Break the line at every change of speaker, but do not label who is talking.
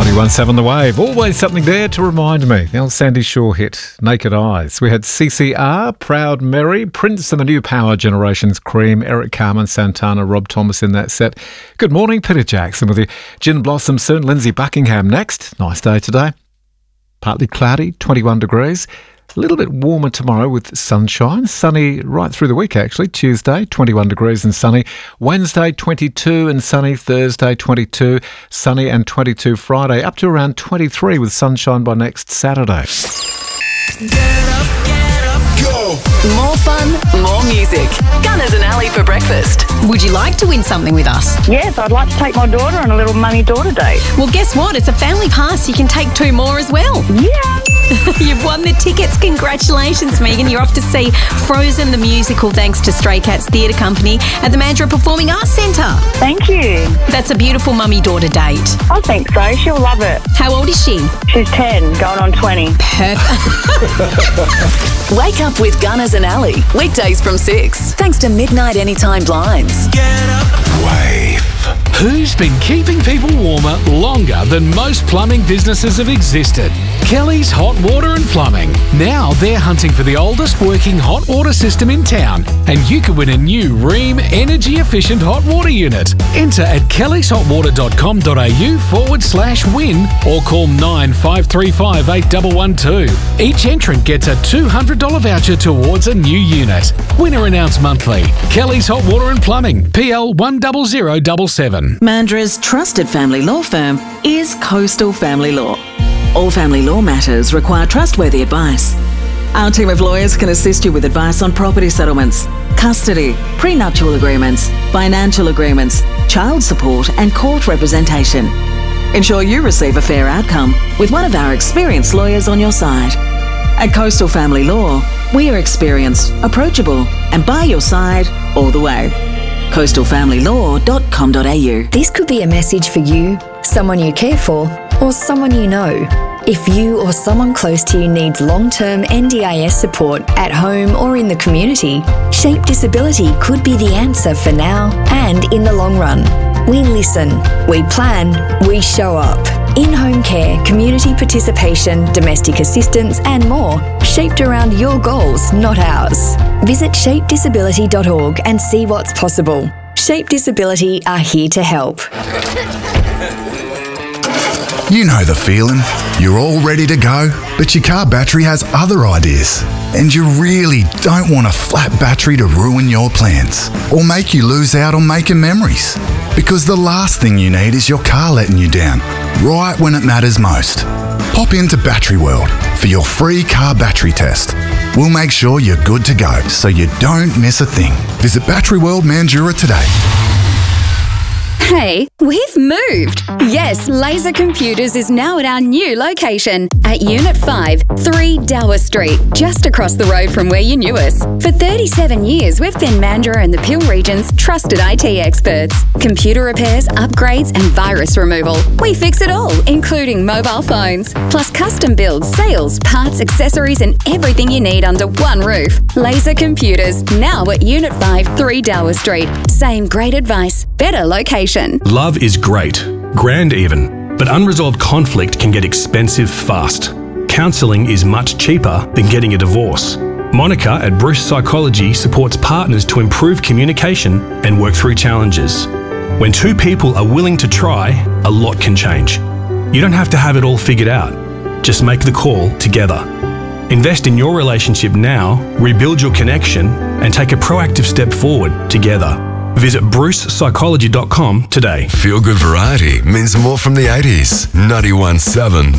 91.7 The Wave. Always something there to remind me. The old Sandy Shaw hit, Naked Eyes. We had CCR, Proud Mary, Prince and the New Power Generations, Cream, Eric Carmen, Santana, Rob Thomas in that set. Good morning, Peter Jackson with the Gin Blossom soon. Lindsay Buckingham next. Nice day today. Partly cloudy, 21 degrees. A little bit warmer tomorrow with sunshine. Sunny right through the week, actually. Tuesday, 21 degrees and sunny. Wednesday, 22 and sunny. Thursday, 22, sunny and 22 Friday. Up to around 23 with sunshine by next Saturday.
Get up, go!
More fun, more music. Gunners and Ali for breakfast.
Would you like to win something with us?
Yes, I'd like to take my daughter on a little mummy-daughter date.
Well, guess what? It's a family pass. You can take 2 more as well.
Yeah!
You've won the tickets. Congratulations, Megan. You're off to see Frozen the musical thanks to Stray Cats Theatre Company at the Mandurah Performing Arts Centre.
Thank you.
That's a beautiful mummy-daughter date.
I think so. She'll love it.
How old is she?
She's 10, going on 20.
Perfect.
Wake up with Gunners and Ali. Weekdays from 6. Thanks to Midnight Anytime Blinds.
Get up.
Wave. Who's been keeping people warmer longer than most plumbing businesses have existed? Kelly's Hot Water and Plumbing. Now they're hunting for the oldest working hot water system in town, and you could win a new Rheem energy efficient hot water unit. Enter at kellishotwater.com.au/win or call 9535 8112. Each entrant gets a $200 voucher towards a new unit. Winner announced monthly. Kelly's Hot Water and Plumbing, PL 10077.
Mandurah's trusted family law firm is Coastal Family Law. All family law matters require trustworthy advice. Our team of lawyers can assist you with advice on property settlements, custody, prenuptial agreements, financial agreements, child support and court representation. Ensure you receive a fair outcome with one of our experienced lawyers on your side. At Coastal Family Law, we are experienced, approachable and by your side all the way. coastalfamilylaw.com.au.
This could be a message for you, someone you care for, or someone you know. If you or someone close to you needs long-term NDIS support at home or in the community, Shape Disability could be the answer for now and in the long run. We listen, we plan, we show up. In-home care, community participation, domestic assistance and more, shaped around your goals, not ours. Visit shapedisability.org and see what's possible. Shape Disability are here to help.
You know the feeling. You're all ready to go, but your car battery has other ideas. And you really don't want a flat battery to ruin your plans or make you lose out on making memories. Because the last thing you need is your car letting you down, right when it matters most. Pop into Battery World for your free car battery test. We'll make sure you're good to go so you don't miss a thing. Visit Battery World Mandurah today.
Hey, we've moved! Yes, Laser Computers is now at our new location at Unit 5, 3 Dower Street, just across the road from where you knew us. For 37 years, we've been Mandurah and the Peel region's trusted IT experts. Computer repairs, upgrades and virus removal. We fix it all, including mobile phones, plus custom builds, sales, parts, accessories and everything you need under one roof. Laser Computers, now at Unit 5, 3 Dower Street. Same great advice, better location.
Love is great, grand even, but unresolved conflict can get expensive fast. Counselling is much cheaper than getting a divorce. Monica at Bruce Psychology supports partners to improve communication and work through challenges. When 2 people are willing to try, a lot can change. You don't have to have it all figured out. Just make the call together. Invest in your relationship now, rebuild your connection, and take a proactive step forward together. Visit brucepsychology.com today.
Feel good variety means more from the 80s. 91.7